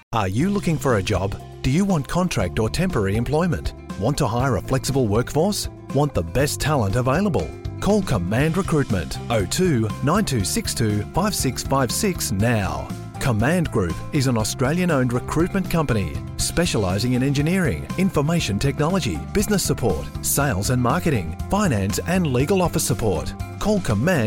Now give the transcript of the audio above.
Are you looking for a job? Do you want contract or temporary employment? Want to hire a flexible workforce? Want the best talent available? Call Command Recruitment 02 9262 5656 now. Command Group is an Australian-owned recruitment company specialising in engineering, information technology, business support, sales and marketing, finance and legal office support. Call Command